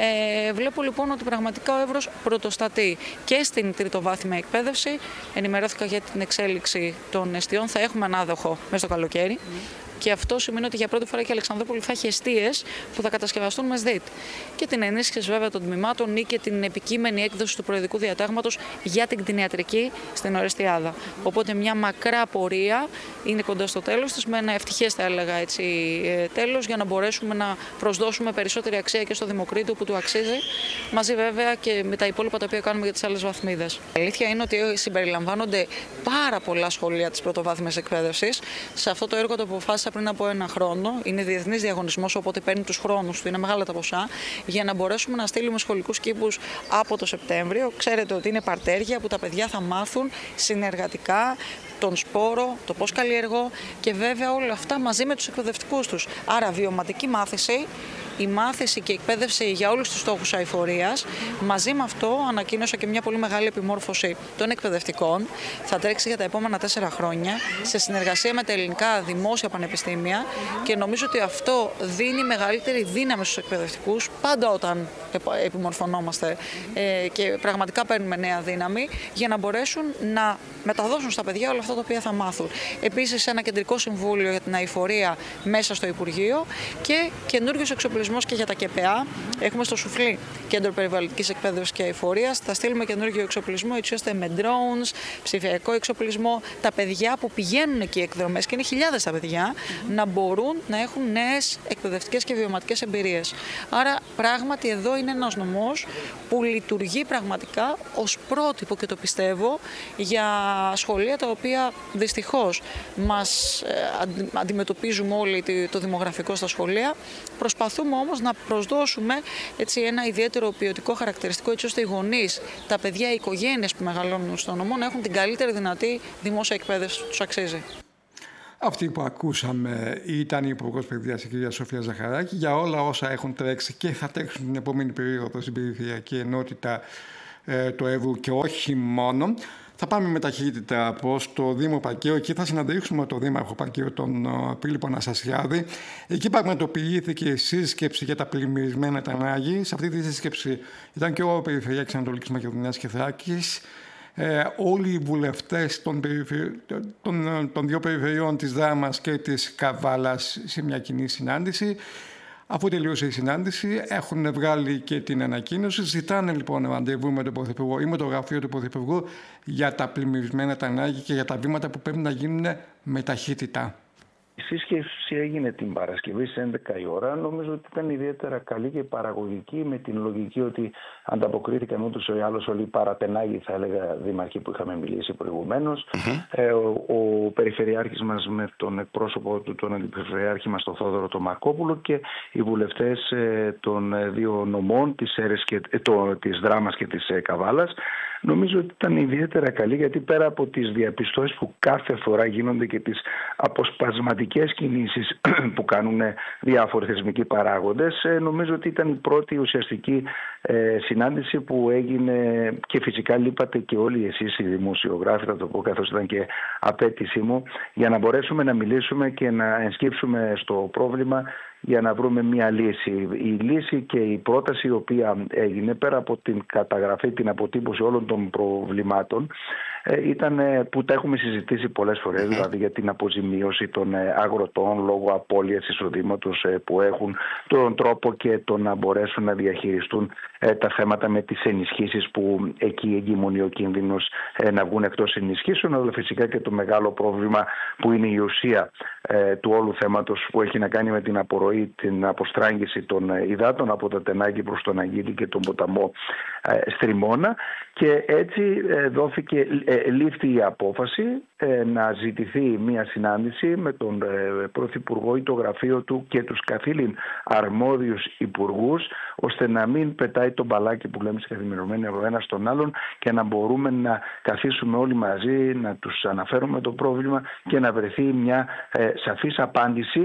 [SPEAKER 5] Ε, βλέπω λοιπόν ότι πραγματικά ο Εύρος πρωτοστατεί και στην τριτοβάθμια εκπαίδευση. Ενημερώθηκα για την εξέλιξη των εστιών, θα έχουμε ανάδοχο μέσα στο καλοκαίρι. Και αυτό σημαίνει ότι για πρώτη φορά και η Αλεξανδρούπολη θα έχει εστίες που θα κατασκευαστούν με ΣΔΙΤ. Και την ενίσχυση βέβαια των τμήματων ή και την επικείμενη έκδοση του προεδρικού διατάγματος για την κτηνιατρική στην Ορεστιάδα. Οπότε μια μακρά πορεία είναι κοντά στο τέλος της, με ένα ευτυχές θα έλεγα έτσι τέλος, για να μπορέσουμε να προσδώσουμε περισσότερη αξία και στο Δημοκρίτου που του αξίζει, μαζί βέβαια και με τα υπόλοιπα τα οποία κάνουμε για τις άλλες βαθμίδες. Η αλήθεια είναι ότι συμπεριλαμβάνονται πάρα πολλά σχολεία της πρωτοβάθμιας εκπαίδευσης. Σε αυτό το έργο το αποφάσισα πριν από ένα χρόνο. Είναι διεθνής διαγωνισμός, οπότε παίρνει τους χρόνους του, είναι μεγάλα τα ποσά, για να μπορέσουμε να στείλουμε σχολικούς κήπους από το Σεπτέμβριο. Ξέρετε ότι είναι παρτέρια που τα παιδιά θα μάθουν συνεργατικά, τον σπόρο, το πώς καλλιεργώ και βέβαια όλα αυτά μαζί με τους εκπαιδευτικούς τους. Άρα βιωματική μάθηση, η μάθηση και η εκπαίδευση για όλους τους στόχους αειφορίας. Μαζί με αυτό ανακοίνωσα και μια πολύ μεγάλη επιμόρφωση των εκπαιδευτικών. Θα τρέξει για τα επόμενα τέσσερα χρόνια σε συνεργασία με τα ελληνικά δημόσια πανεπιστήμια και νομίζω ότι αυτό δίνει μεγαλύτερη δύναμη στους εκπαιδευτικούς πάντα όταν επιμορφωνόμαστε ε, και πραγματικά παίρνουμε νέα δύναμη για να μπορέσουν να μεταδώσουν στα παιδιά όλα αυτά τα οποία θα μάθουν. Επίσης, ένα κεντρικό συμβούλιο για την αειφορία μέσα στο Υπουργείο και καινούριος εξοπλισμός και για τα ΚΕΠΕΑ. Έχουμε στο Σουφλί Κέντρο Περιβαλλοντικής Εκπαίδευσης και Αειφορίας. Θα στείλουμε καινούργιο εξοπλισμό έτσι ώστε με drones, ψηφιακό εξοπλισμό, τα παιδιά που πηγαίνουν εκεί εκδρομές και είναι χιλιάδες τα παιδιά να μπορούν να έχουν νέες εκπαιδευτικές και βιωματικές εμπειρίες. Άρα, πράγματι, εδώ είναι ένας νομός που λειτουργεί πραγματικά ως πρότυπο και το πιστεύω για σχολεία τα οποία δυστυχώς μας αντιμετωπίζουμε όλοι το δημογραφικό στα σχολεία. Προσπαθούμε όμως να προσδώσουμε έτσι, ένα ιδιαίτερο ποιοτικό χαρακτηριστικό έτσι ώστε οι γονείς, τα παιδιά, οι οικογένειες που μεγαλώνουν στον νομό να έχουν την καλύτερη δυνατή δημόσια εκπαίδευση που τους αξίζει.
[SPEAKER 1] Αυτή που ακούσαμε ήταν η Υπουργός Παιδείας, η κυρία Σοφία Ζαχαράκη, για όλα όσα έχουν τρέξει και θα τρέξουν την επόμενη περίοδο στην Περιφερειακή Ενότητα ε, του Εύρου και όχι μόνο. Θα πάμε με ταχύτητα προς το Δήμο Πακαίου. Εκεί θα συναντήσουμε τον Δήμαρχο Πακαίου, τον Φίλιππο Αναστασιάδη. Εκεί πραγματοποιήθηκε η σύσκεψη για τα πλημμυρισμένα Τανάγη. Σε αυτή τη σύσκεψη ήταν και ο Περιφερειάρχης Ανατολικής Μακεδονίας και Θράκης. Ε, όλοι οι βουλευτές των, περιφερει... των, των δύο περιφερειών της Δράμας και της Καβάλας σε μια κοινή συνάντηση. Αφού τελείωσε η συνάντηση, έχουν βγάλει και την ανακοίνωση. Ζητάνε λοιπόν ραντεβού με τον Πρωθυπουργό ή με το γραφείο του Πρωθυπουργού για τα πλημμυρισμένα Τανάγη και για τα βήματα που πρέπει να γίνουν με ταχύτητα.
[SPEAKER 6] Η σύσκεψη έγινε την Παρασκευή στις έντεκα η ώρα. Νομίζω ότι ήταν ιδιαίτερα καλή και παραγωγική, με την λογική ότι ανταποκρίθηκαν ούτως ή άλλως όλοι οι παρατενάγοι, θα έλεγα, δήμαρχοι που είχαμε μιλήσει προηγουμένως. Mm-hmm. Ε, ο, ο Περιφερειάρχης μας με τον εκπρόσωπο του, τον Αντιπεριφερειάρχη μας, τον Θόδωρο τον Μαρκόπουλο, και οι βουλευτές ε, των δύο νομών, της, και, ε, το, της Δράμας και της ε, Καβάλας. Νομίζω ότι ήταν ιδιαίτερα καλή, γιατί πέρα από τις διαπιστώσεις που κάθε φορά γίνονται και τις αποσπασματικές κινήσεις που κάνουν διάφοροι θεσμικοί παράγοντες, νομίζω ότι ήταν η πρώτη ουσιαστική συνάντηση που έγινε, και φυσικά λείπατε και όλοι εσείς οι δημοσιογράφοι, θα το πω καθώς ήταν και απέτησή μου, για να μπορέσουμε να μιλήσουμε και να ενσκύψουμε στο πρόβλημα για να βρούμε μια λύση. Η λύση και η πρόταση η οποία έγινε, πέρα από την καταγραφή, την αποτύπωση όλων των προβλημάτων, ήταν που τα έχουμε συζητήσει πολλές φορές, δηλαδή για την αποζημίωση των αγροτών λόγω απώλειας εισοδήματος που έχουν, τον τρόπο και το να μπορέσουν να διαχειριστούν τα θέματα με τις ενισχύσεις που εκεί εγκυμονεί ο κίνδυνος να βγουν εκτός ενισχύσεων, αλλά φυσικά και το μεγάλο πρόβλημα που είναι η ουσία του όλου θέματος, που έχει να κάνει με την απορροή, την αποστράγγιση των υδάτων από τα Τενάκη προς τον Αγγίλη και τον ποταμό Στριμώνα. Και έτσι δόθηκε, λήφθη η απόφαση να ζητηθεί μια συνάντηση με τον Πρωθυπουργό ή το γραφείο του και τους καθήλυν αρμόδιους υπουργούς, ώστε να μην πετάει το μπαλάκι που λέμε στη καθημερινή από ένα στον άλλον και να μπορούμε να καθίσουμε όλοι μαζί, να τους αναφέρουμε το πρόβλημα και να βρεθεί μια σαφής απάντηση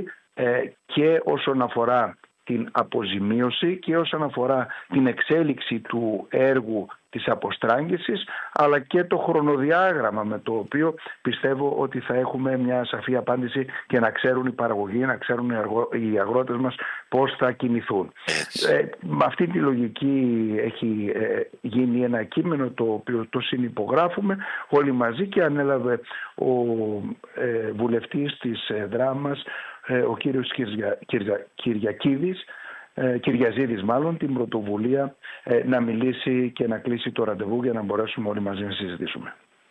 [SPEAKER 6] και όσον αφορά την αποζημίωση και όσον αφορά την εξέλιξη του έργου της αποστράγγισης, αλλά και το χρονοδιάγραμμα με το οποίο πιστεύω ότι θα έχουμε μια σαφή απάντηση και να ξέρουν οι παραγωγοί, να ξέρουν οι αγρότες μας πώς θα κινηθούν. Ε, με αυτή τη λογική έχει ε, γίνει ένα κείμενο το οποίο το συνυπογράφουμε όλοι μαζί και ανέλαβε ο ε, βουλευτής της ε, Δράμας, ε, ο κύριος Κυρια, Κυρια, Κυριακίδης, Κυριαζίδης μάλλον, την πρωτοβουλία ε, να μιλήσει και να κλείσει το ραντεβού για να μπορέσουμε όλοι μαζί να συζητήσουμε.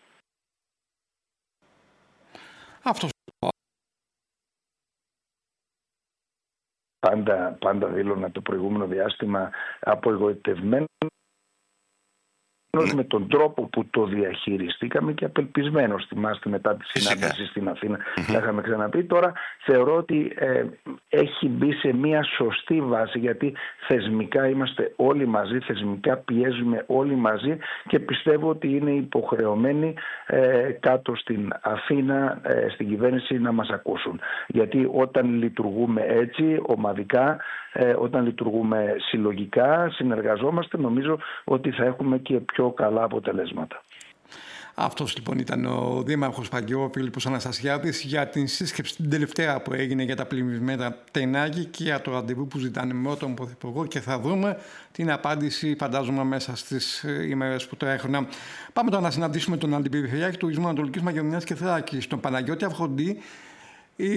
[SPEAKER 1] Αυτός.
[SPEAKER 6] Πάντα, πάντα δήλωνα το προηγούμενο διάστημα απογοητευμένο ναι. με τον τρόπο που το διαχειριστήκαμε και απελπισμένος, θυμάστε, μετά τη συνάντηση στην Αθήνα, mm-hmm. τα είχαμε ξαναπεί. Τώρα θεωρώ ότι ε, έχει μπει σε μια σωστή βάση, γιατί θεσμικά είμαστε όλοι μαζί, θεσμικά πιέζουμε όλοι μαζί και πιστεύω ότι είναι υποχρεωμένοι ε, κάτω στην Αθήνα, ε, στην κυβέρνηση, να μας ακούσουν. Γιατί όταν λειτουργούμε έτσι, ομαδικά, ε, όταν λειτουργούμε συλλογικά, συνεργαζόμαστε, νομίζω ότι θα έχουμε και πιο καλά αποτελέσματα.
[SPEAKER 1] Αυτός λοιπόν ήταν ο Δήμαρχος Παγκαιού, ο Φίλιππος Αναστασιάδης, για την σύσκεψη την τελευταία που έγινε για τα πλημμυρισμένα Τενάκη και για το ραντεβού που ζητάνε με τον Πρωθυπουργό, και θα δούμε την απάντηση, φαντάζομαι, μέσα στις ημέρες που τρέχουν. Πάμε τώρα να συναντήσουμε τον Αντιπεριφερειάρχη Τουρισμού Ανατολικής Μακεδονίας και Θράκης, τον Παναγιώτη Αυγοντή. Η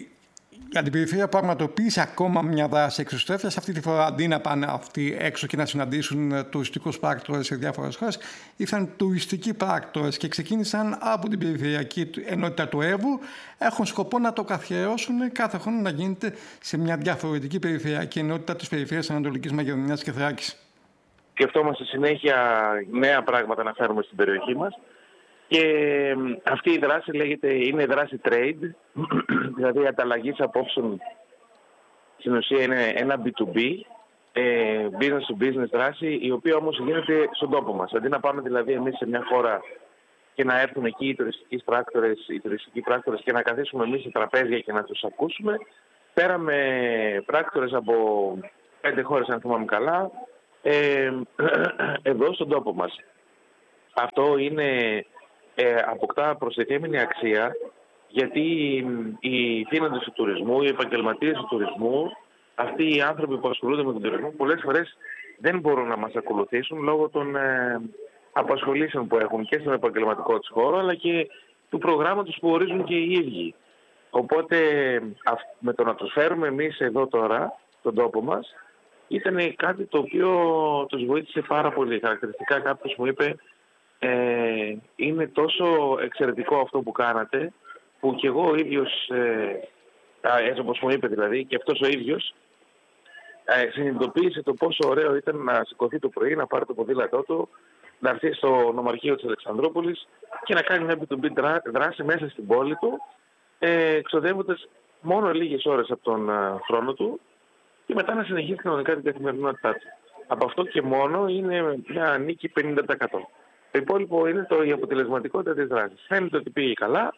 [SPEAKER 1] Η Αντιπεριφέρεια πραγματοποίησε ακόμα μια δράση εξωστρέφειας. Αυτή τη φορά, αντί να πάνε αυτοί έξω και να συναντήσουν τουριστικούς πράκτορες σε διάφορες χώρες, ήρθαν τουριστικοί πράκτορες και ξεκίνησαν από την Περιφερειακή Ενότητα του Εύρου. Έχουν σκοπό να το καθιερώσουν κάθε χρόνο να γίνεται σε μια διαφορετική Περιφερειακή Ενότητα της Περιφέρειας Ανατολικής Μακεδονίας και Θράκης.
[SPEAKER 7] Σκεφτόμαστε συνέχεια νέα πράγματα να φέρουμε στην περιοχή μας. Και αυτή η δράση λέγεται, είναι δράση trade, δηλαδή ανταλλαγής απόψεων. Στην ουσία είναι ένα μπι του μπι, business to business δράση, η οποία όμως γίνεται στον τόπο μας. Αντί να πάμε δηλαδή εμείς σε μια χώρα και να έρθουν εκεί οι τουριστικοί πράκτορες, οι τουριστικοί πράκτορες και να καθίσουμε εμείς σε τραπέζια και να τους ακούσουμε, πέραμε πράκτορες από πέντε χώρες, αν θυμάμαι καλά, ε, εδώ στον τόπο μας. Αυτό είναι... Ε, αποκτά προστιθέμενη αξία, γιατί οι θύνοντες του τουρισμού, οι επαγγελματίες του τουρισμού, αυτοί οι άνθρωποι που ασχολούνται με τον τουρισμό, πολλές φορές δεν μπορούν να μας ακολουθήσουν λόγω των ε, απασχολήσεων που έχουν και στον επαγγελματικό τους χώρο, αλλά και του προγράμματος που ορίζουν και οι ίδιοι. Οπότε με το να τους φέρουμε εμείς εδώ τώρα, στον τόπο μας, ήταν κάτι το οποίο τους βοήθησε πάρα πολύ. Χαρακτηριστικά κάποιος μου είπε, Ε, είναι τόσο εξαιρετικό αυτό που κάνατε, που και εγώ ο ίδιος, ε, έτσι όπως μου είπε δηλαδή, και αυτός ο ίδιος ε, συνειδητοποίησε το πόσο ωραίο ήταν να σηκωθεί το πρωί, να πάρει το ποδήλατό του, να έρθει στο νομαρχείο της Αλεξανδρούπολης και να κάνει μια μπι του μπι δράση μέσα στην πόλη του, ε, εξοδεύοντας μόνο λίγες ώρες από τον ε, χρόνο του και μετά να συνεχίσει κανονικά την καθημερινότητά του. Από αυτό και μόνο είναι μια νίκη πενήντα τοις εκατό. Το υπόλοιπο είναι το, η αποτελεσματικότητα της δράσης. Φαίνεται ότι πήγε καλά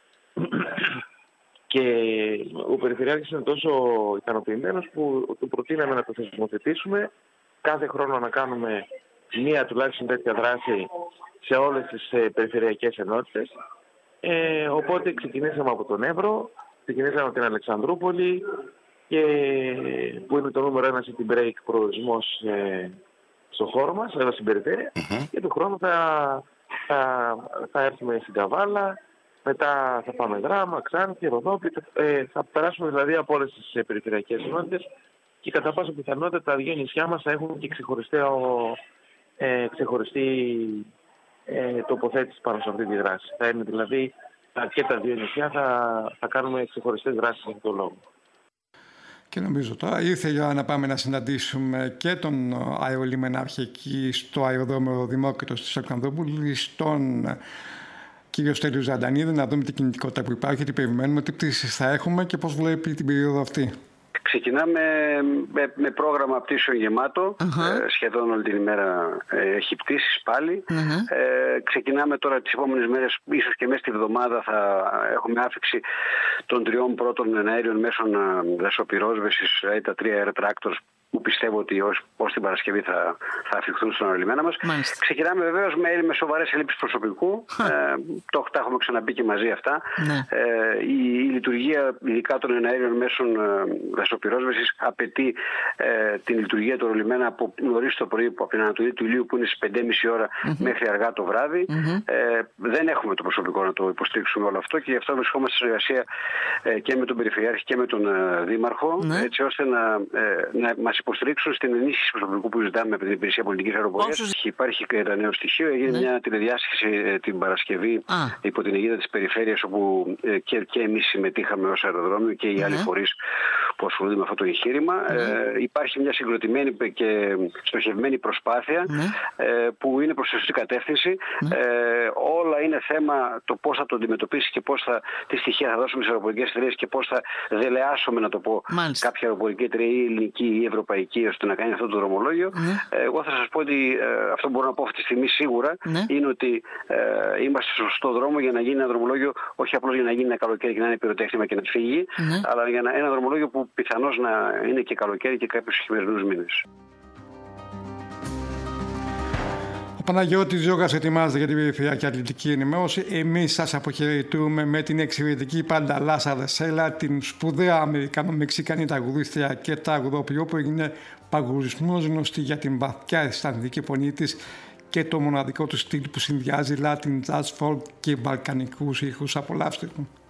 [SPEAKER 7] και ο Περιφερειάρχης είναι τόσο ικανοποιημένος που του προτείναμε να το θεσμοθετήσουμε, κάθε χρόνο να κάνουμε μία τουλάχιστον τέτοια δράση σε όλες τις ε, περιφερειακές ενότητες. Ε, οπότε ξεκινήσαμε από τον Εύρο, ξεκινήσαμε από την Αλεξανδρούπολη, και, που είναι το νούμερο ένα city break προορισμός ε, στον χώρο μας, εδώ στην περιφέρεια, mm-hmm. και του χρόνου θα, θα, θα έρθουμε στην Καβάλα, μετά θα πάμε Δράμα, Ξάνθη, Ροδόπη, ε, θα περάσουμε δηλαδή από όλες τις ε, περιφερειακές ενότητες και κατά πάσα πιθανότητα τα δύο νησιά μας θα έχουν και ξεχωριστή, ε, ξεχωριστή ε, τοποθέτηση πάνω σε αυτή τη δράση. Θα είναι δηλαδή και τα δύο νησιά θα, θα κάνουμε ξεχωριστές δράσεις για αυτόν τον λόγο.
[SPEAKER 1] Και νομίζω τώρα ήρθε η ώρα να πάμε να συναντήσουμε και τον αερολιμενάρχη εκεί στο αεροδρόμιο Δημόκριτος της Αλεξανδρούπολης, τον κύριο Στέλιο Ζαντανίδη, να δούμε την κινητικότητα που υπάρχει, τι περιμένουμε, τι πτήσεις θα έχουμε και πώς βλέπει την περίοδο αυτή.
[SPEAKER 8] Ξεκινάμε με, με πρόγραμμα πτήσεων γεμάτο, uh-huh. ε, σχεδόν όλη την ημέρα ε, έχει πτήσεις πάλι. Uh-huh. Ε, ξεκινάμε τώρα τις επόμενες μέρες, ίσως και μέσα στη βδομάδα θα έχουμε άφηξη των τριών πρώτων αέριων μέσων δασοπυρόσβεσης, δηλαδή τα τρία Air Tractors, που πιστεύω ότι ως, ως την Παρασκευή θα, θα αφιχθούν στον αερολιμένα μας. Μάλιστα. Ξεκινάμε βεβαίως με, με σοβαρές ελλείψεις προσωπικού. Ε, το τα έχουμε ξαναπεί και μαζί αυτά. Ναι. Ε, η, η λειτουργία ειδικά των αέριων μέσων ε, δασοπυρόσβεσης απαιτεί ε, την λειτουργία του αερολιμένα από νωρίς το πρωί, από την Ανατολή του Ηλίου που είναι στις πέντε και μισή ώρα mm-hmm. μέχρι αργά το βράδυ. Mm-hmm. Ε, δεν έχουμε το προσωπικό να το υποστηρίξουμε όλο αυτό και γι' αυτό βρισκόμαστε σε συνεργασία ε, και με τον Περιφερειάρχη και με τον ε, Δήμαρχο, ναι. έτσι ώστε να, ε, να μας υποστηρίξουν στην ενίσχυση προσωπικού που ζητάμε από την Υπηρεσία Πολιτικής Αεροπορίας. Όσους... Υπάρχει και ένα νέο στοιχείο. Έγινε ναι. μια τηλεδιάσκεψη ε, την Παρασκευή Α. υπό την αιγίδα της Περιφέρειας, όπου ε, και, και εμείς συμμετείχαμε ως αεροδρόμιο και οι ναι. άλλοι φορείς που ασχολούνται με αυτό το εγχείρημα. Mm. Ε, υπάρχει μια συγκροτημένη και στοχευμένη προσπάθεια mm. ε, που είναι προς τη σωστή κατεύθυνση. Mm. Ε, όλα είναι θέμα το πώς θα το αντιμετωπίσει και πώς θα, τι στοιχεία θα δώσουμε στις αεροπορικές εταιρείες και πώς θα δελεάσουμε, να το πω, Μάλιστα. κάποια αεροπορική εταιρεία ή ελληνική ή ευρωπαϊκή ώστε να κάνει αυτό το δρομολόγιο. Mm. Ε, εγώ θα σας πω ότι ε, αυτό που μπορώ να πω αυτή τη στιγμή σίγουρα mm. είναι ότι ε, είμαστε στο σωστό δρόμο για να γίνει ένα δρομολόγιο, όχι απλώς για να γίνει ένα καλοκαίρι και να είναι πυροτέχνημα και να φύγει, mm. αλλά για ένα δρομολόγιο που πιθανώς να είναι και καλοκαίρι και κάποιους χειμερινούς μήνες.
[SPEAKER 1] Ο Παναγιώτης Ζώγας ετοιμάζεται για την περιφερειακή αθλητική ενημέρωση. Εμείς σας αποχαιρετούμε με την εξαιρετική πάντα Λάσα Δεσέλα, την σπουδαία Αμερικανο-Μεξικανή τραγουδίστρια και τραγουδοποιό που έγινε παγκοσμίως γνωστή για την βαθιά αισθαντική φωνή της και το μοναδικό του στυλ που συνδυάζει Latin, Jazz, Folk και βαλκανικούς ήχους. Απολαύστε του.